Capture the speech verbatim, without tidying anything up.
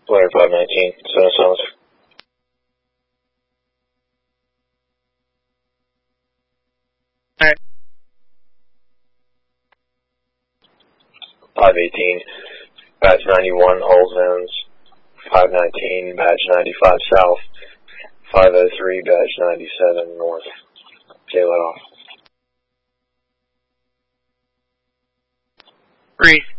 Flyer five nineteen, Center Summit. Alright. five eighteen, Badge ninety-one, Hulls ends. five nineteen, Badge ninety-five South. five oh three, Badge ninety-seven North. J let off. Read.